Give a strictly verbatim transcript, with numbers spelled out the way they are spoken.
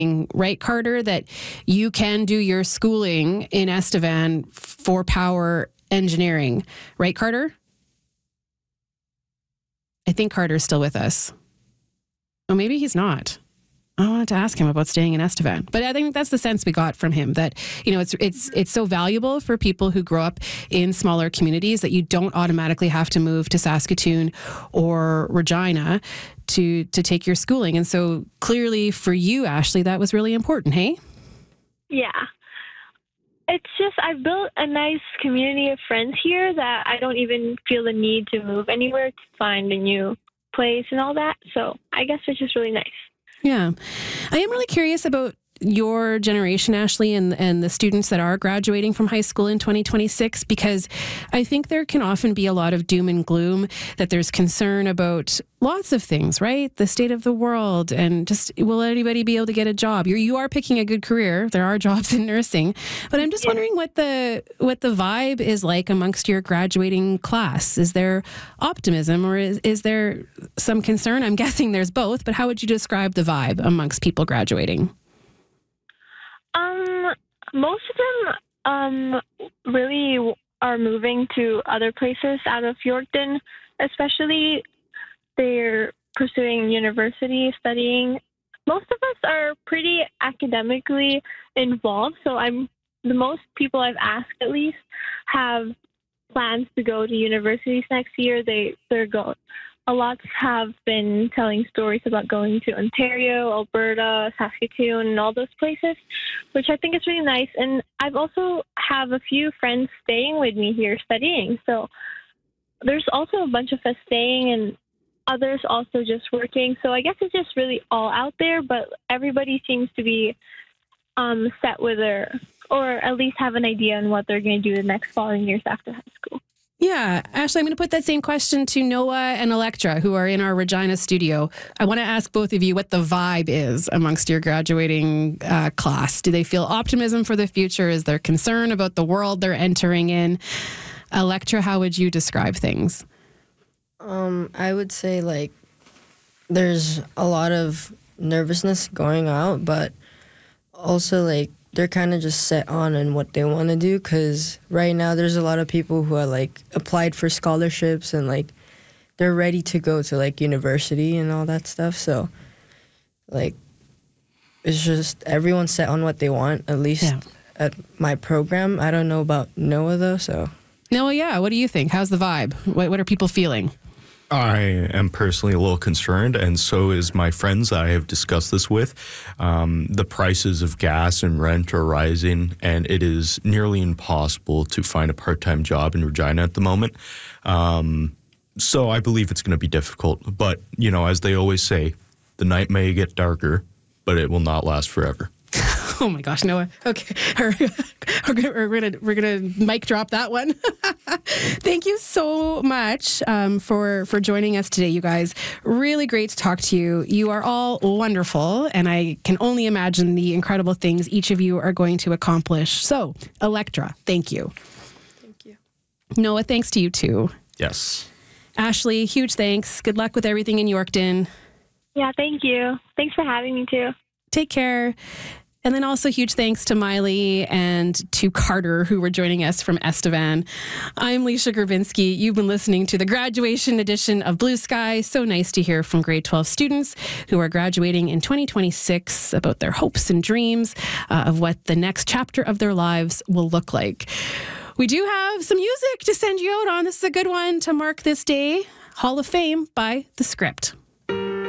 right, Carter, that you can do your schooling in Estevan for power engineering. Right, Carter? I think Carter's still with us. Oh, maybe he's not. I wanted to ask him about staying in Estevan, but I think that's the sense we got from him, that, you know, it's it's it's so valuable for people who grow up in smaller communities that you don't automatically have to move to Saskatoon or Regina to to take your schooling. And so clearly for you, Ashley, that was really important, hey? Yeah. It's just I've built a nice community of friends here that I don't even feel the need to move anywhere to find a new place and all that. So I guess it's just really nice. Yeah. I am really curious about your generation, Ashley, and, and the students that are graduating from high school in twenty twenty-six, because I think there can often be a lot of doom and gloom, that there's concern about lots of things, right? The state of the world, and just, will anybody be able to get a job? You're, you are picking a good career. There are jobs in nursing, but I'm just yeah. wondering what the what the vibe is like amongst your graduating class. Is there optimism, or is, is there some concern? I'm guessing there's both, but how would you describe the vibe amongst people graduating? Um, most of them um really are moving to other places out of Yorkton, especially they're pursuing university studying. Most of us are pretty academically involved, so I'm the most people I've asked at least have plans to go to universities next year. They they're go. A lot have been telling stories about going to Ontario, Alberta, Saskatoon, and all those places, which I think is really nice. And I've also have a few friends staying with me here studying. So there's also a bunch of us staying and others also just working. So I guess it's just really all out there, but everybody seems to be um, set with their, or at least have an idea on what they're going to do the next following years after high school. Yeah. Ashley, I'm going to put that same question to Noah and Electra, who are in our Regina studio. I want to ask both of you what the vibe is amongst your graduating uh, class. Do they feel optimism for the future? Is there concern about the world they're entering in? Electra, how would you describe things? Um, I would say, like, there's a lot of nervousness going out, but also, like, they're kind of just set on in what they want to do, because right now there's a lot of people who are, like, applied for scholarships and, like, they're ready to go to, like, university and all that stuff. So, like, it's just everyone's set on what they want, at least yeah. at my program. I don't know about Noah, though, so. Noah, yeah. What do you think? How's the vibe? What, what are people feeling? I am personally a little concerned, and so is my friends I have discussed this with. Um, the prices of gas and rent are rising, and it is nearly impossible to find a part-time job in Regina at the moment. Um, so I believe it's going to be difficult. But, you know, as they always say, the night may get darker, but it will not last forever. Oh my gosh, Noah. Okay. We're going to we're gonna mic drop that one. Thank you so much um, for, for joining us today, you guys. Really great to talk to you. You are all wonderful, and I can only imagine the incredible things each of you are going to accomplish. So, Electra, thank you. Thank you. Noah, thanks to you too. Yes. Ashley, huge thanks. Good luck with everything in Yorkton. Yeah, thank you. Thanks for having me too. Take care. And then also huge thanks to Miley and to Carter, who were joining us from Estevan. I'm Leisha Grabinski. You've been listening to the graduation edition of Blue Sky. So nice to hear from grade twelve students who are graduating in twenty twenty-six about their hopes and dreams uh, of what the next chapter of their lives will look like. We do have some music to send you out on. This is a good one to mark this day. Hall of Fame by The Script.